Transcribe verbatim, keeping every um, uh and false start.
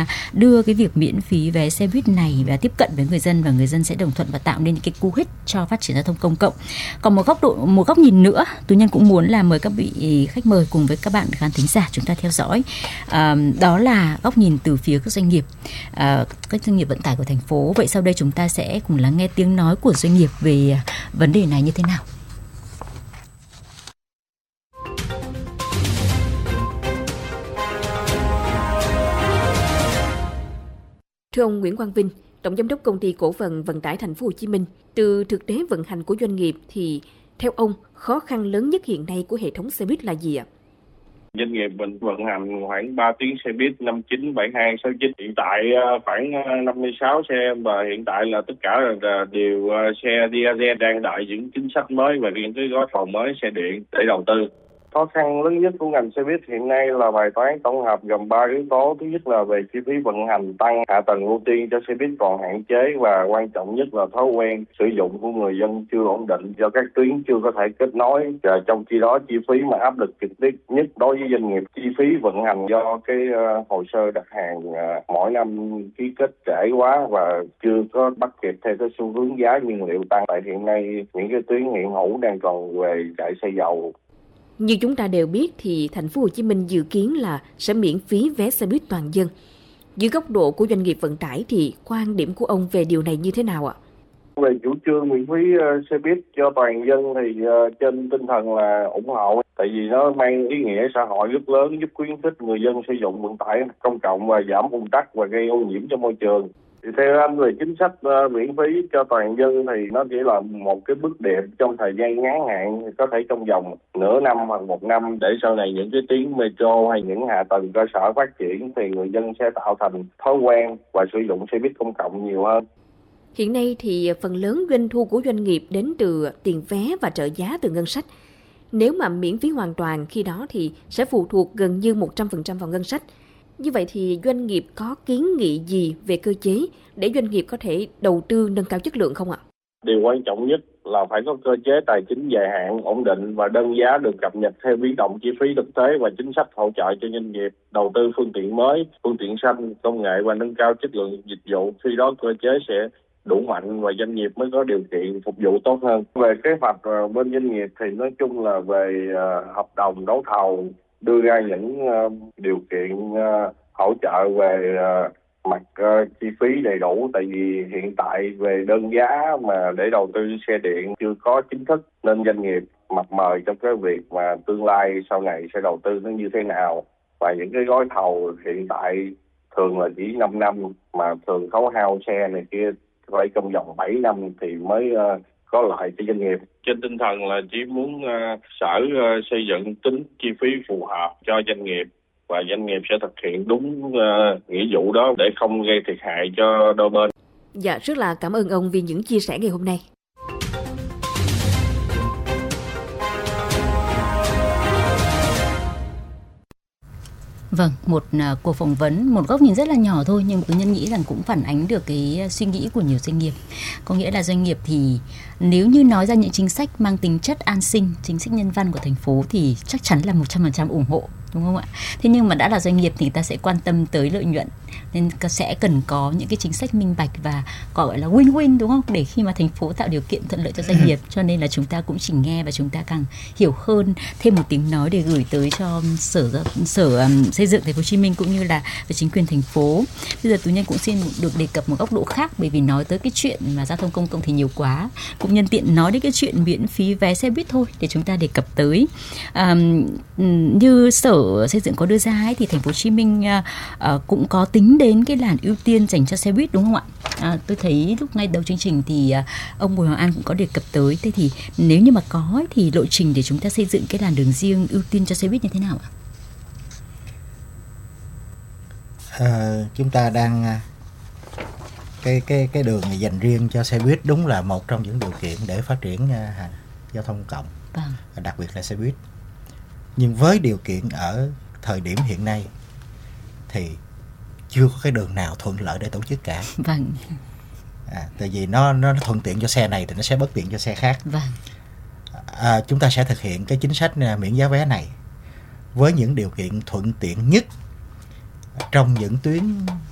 ta đưa cái việc miễn phí vé xe buýt này và tiếp cận với người dân, và người dân sẽ đồng thuận và tạo nên những cái cú hích cho phát triển giao thông công cộng. Còn một góc độ, một góc nhìn nữa, Tú Nhân cũng muốn là mời các vị khách mời cùng với các bạn khán thính giả chúng ta theo dõi. À, đó là góc nhìn từ phía các doanh nghiệp, à, các doanh nghiệp vận tải của thành phố. Vậy sau đây chúng ta sẽ cùng lắng nghe tiếng nói của doanh nghiệp về vấn đề này như thế nào. Thưa ông Nguyễn Quang Vinh, Tổng Giám đốc Công ty Cổ phần Vận tải Thành phố Hồ Chí Minh, từ thực tế vận hành của doanh nghiệp thì theo ông, khó khăn lớn nhất hiện nay của hệ thống xe buýt là gì ạ? Doanh nghiệp mình vận hành khoảng ba tuyến xe buýt năm chín, bảy hai, sáu chín. Hiện tại khoảng năm mươi sáu xe, và hiện tại là tất cả là đều xe diesel, đang đợi những chính sách mới và những cái gói thầu mới xe điện để đầu tư. Khó khăn lớn nhất của ngành xe buýt hiện nay là bài toán tổng hợp gồm ba yếu tố. Thứ nhất là về chi phí vận hành tăng, hạ tầng ưu tiên cho xe buýt còn hạn chế, và quan trọng nhất là thói quen sử dụng của người dân chưa ổn định do các tuyến chưa có thể kết nối. Và trong khi đó chi phí mà áp lực trực tiếp nhất đối với doanh nghiệp, chi phí vận hành do cái uh, hồ sơ đặt hàng uh, mỗi năm ký kết trễ quá và chưa có bắt kịp theo cái xu hướng giá nhiên liệu tăng. Tại hiện nay những cái tuyến hiện hữu đang còn về chạy xe dầu. Như chúng ta đều biết thì Thành phố Hồ Chí Minh dự kiến là sẽ miễn phí vé xe buýt toàn dân. Dưới góc độ của doanh nghiệp vận tải thì quan điểm của ông về điều này như thế nào ạ? Về chủ trương miễn phí uh, xe buýt cho toàn dân thì uh, trên tinh thần là ủng hộ, tại vì nó mang ý nghĩa xã hội rất lớn, giúp khuyến khích người dân sử dụng vận tải công cộng và giảm ùn tắc và gây ô nhiễm cho môi trường. Thì theo anh, về chính sách uh, miễn phí cho toàn dân thì nó chỉ là một cái bước đệm trong thời gian ngắn hạn, có thể trong vòng nửa năm hoặc một năm, để sau này những cái tuyến metro hay những hạ tầng cơ sở phát triển thì người dân sẽ tạo thành thói quen và sử dụng xe buýt công cộng nhiều hơn. Hiện nay thì phần lớn doanh thu của doanh nghiệp đến từ tiền vé và trợ giá từ ngân sách. Nếu mà miễn phí hoàn toàn, khi đó thì sẽ phụ thuộc gần như một trăm phần trăm vào ngân sách. Như vậy thì doanh nghiệp có kiến nghị gì về cơ chế để doanh nghiệp có thể đầu tư nâng cao chất lượng không ạ? Điều quan trọng nhất là phải có cơ chế tài chính dài hạn ổn định và đơn giá được cập nhật theo biến động chi phí thực tế, và chính sách hỗ trợ cho doanh nghiệp đầu tư phương tiện mới, phương tiện xanh, công nghệ và nâng cao chất lượng dịch vụ. Khi đó cơ chế sẽ đủ mạnh và doanh nghiệp mới có điều kiện phục vụ tốt hơn. Về kế hoạch bên doanh nghiệp thì nói chung là về uh, hợp đồng đấu thầu, đưa ra những uh, điều kiện uh, hỗ trợ về uh, mặt uh, chi phí đầy đủ. Tại vì hiện tại về đơn giá mà để đầu tư xe điện chưa có chính thức, nên doanh nghiệp mập mờ trong cái việc mà tương lai sau này sẽ đầu tư nó như thế nào. Và những cái gói thầu hiện tại thường là chỉ năm năm, mà thường khấu hao xe này kia phải trong vòng bảy năm thì mới uh, có lợi cho doanh nghiệp. Trên tinh thần là chỉ muốn uh, sở uh, xây dựng tính chi phí phù hợp cho doanh nghiệp, và doanh nghiệp sẽ thực hiện đúng uh, nghĩa vụ đó để không gây thiệt hại cho đôi bên. Dạ, rất là cảm ơn ông vì những chia sẻ ngày hôm nay. Vâng, một uh, cuộc phỏng vấn, một góc nhìn rất là nhỏ thôi, nhưng tôi nhân nghĩ rằng cũng phản ánh được cái uh, suy nghĩ của nhiều doanh nghiệp. Có nghĩa là doanh nghiệp thì nếu như nói ra những chính sách mang tính chất an sinh, chính sách nhân văn của thành phố thì chắc chắn là một trăm phần trăm ủng hộ, đúng không ạ? Thế nhưng mà đã là doanh nghiệp thì người ta sẽ quan tâm tới lợi nhuận, nên sẽ cần có những cái chính sách minh bạch và gọi là win-win, đúng không? Để khi mà thành phố tạo điều kiện thuận lợi cho doanh nghiệp. Cho nên là chúng ta cũng chỉ nghe và chúng ta càng hiểu hơn, thêm một tiếng nói để gửi tới cho sở sở um, xây dựng thành phố Hồ Chí Minh cũng như là với chính quyền thành phố. Bây giờ Tú Nhân cũng xin được đề cập một góc độ khác, bởi vì nói tới cái chuyện mà giao thông công cộng thì nhiều quá, cũng nhân tiện nói đến cái chuyện miễn phí vé xe buýt thôi để chúng ta đề cập tới. Um, như sở xây dựng có đưa ra ấy, thì thành phố Hồ Chí Minh uh, uh, cũng có tính đến cái làn ưu tiên dành cho xe buýt, đúng không ạ? À, tôi thấy lúc ngay đầu chương trình thì uh, ông Bùi Hoàng An cũng có đề cập tới. Thế thì nếu như mà có ấy, thì lộ trình để chúng ta xây dựng cái làn đường riêng ưu tiên cho xe buýt như thế nào ạ? À, chúng ta đang cái cái cái đường dành riêng cho xe buýt đúng là một trong những điều kiện để phát triển uh, giao thông công cộng, vâng. Đặc biệt là xe buýt. Nhưng với điều kiện ở thời điểm hiện nay thì chưa có cái đường nào thuận lợi để tổ chức cả. Vâng. À, tại vì nó nó thuận tiện cho xe này thì nó sẽ bất tiện cho xe khác. Vâng. À, chúng ta sẽ thực hiện cái chính sách miễn giá vé này với những điều kiện thuận tiện nhất trong những tuyến